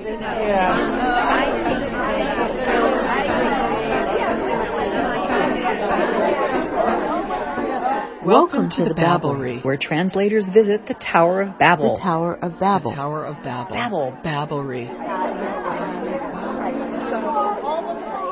Welcome to the Babblery, where translators visit the Tower of Babel. The Tower of Babel. The Tower of Babel. Babblery.